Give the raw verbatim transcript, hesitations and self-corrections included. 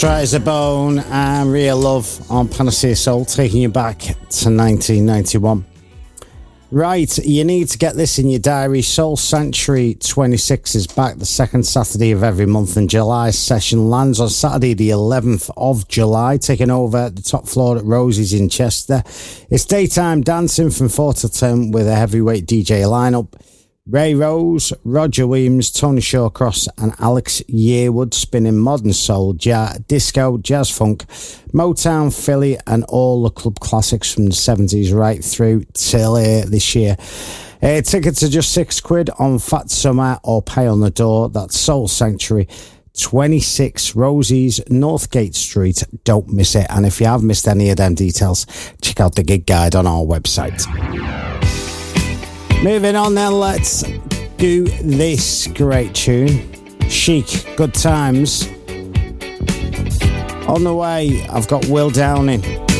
Dry as a Bone and Real Love on Panacea Soul, taking you back to nineteen ninety-one. Right, you need to get this in your diary. Soul Sanctuary twenty-six is back the second Saturday of every month, and July's session lands on Saturday the eleventh of July, taking over the top floor at Rosie's in Chester. It's daytime dancing from four to ten with a heavyweight D J lineup. Ray Rose, Roger Williams, Tony Shawcross and Alex Yearwood spinning modern soul, jazz, disco, jazz funk, Motown, Philly and all the club classics from the seventies right through till uh, this year. Uh, tickets are just six quid on Fat Summer or pay on the door. That's Soul Sanctuary twenty-six Rosie's, Northgate Street. Don't miss it. And if you have missed any of them details, check out the gig guide on our website. Moving on then, let's do this great tune. Chic, Good Times. On the way, I've got Will Downing.